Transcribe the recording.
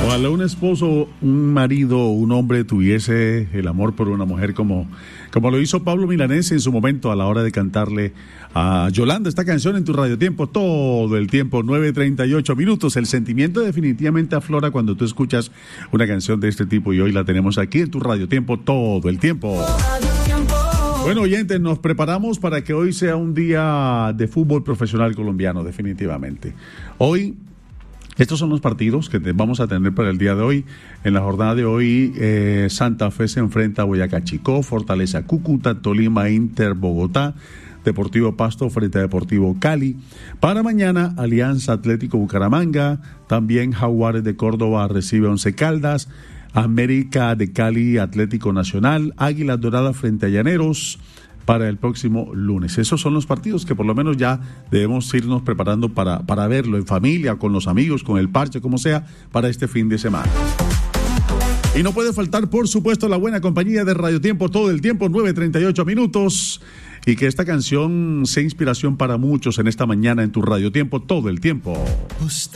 Ojalá un esposo, un marido, un hombre tuviese el amor por una mujer como lo hizo Pablo Milanés en su momento a la hora de cantarle a Yolanda esta canción en tu radiotiempo todo el tiempo, 9:38 minutos. El sentimiento definitivamente aflora cuando tú escuchas una canción de este tipo y hoy la tenemos aquí en tu radiotiempo todo el tiempo. Bueno, oyentes, nos preparamos para que hoy sea un día de fútbol profesional colombiano, definitivamente. Hoy, estos son los partidos que vamos a tener para el día de hoy. En la jornada de hoy, Santa Fe se enfrenta a Boyacá Chicó, Fortaleza Cúcuta, Tolima Inter Bogotá, Deportivo Pasto frente a Deportivo Cali. Para mañana, Alianza Atlético Bucaramanga, también Jaguares de Córdoba recibe Once Caldas, América de Cali Atlético Nacional, Águilas Doradas frente a Llaneros para el próximo lunes. Esos son los partidos que por lo menos ya debemos irnos preparando para verlo en familia, con los amigos, con el parche, como sea, para este fin de semana. Y no puede faltar, por supuesto, la buena compañía de Radio Tiempo todo el tiempo, 9:38 minutos. Y que esta canción sea inspiración para muchos en esta mañana en tu Radio Tiempo todo el tiempo.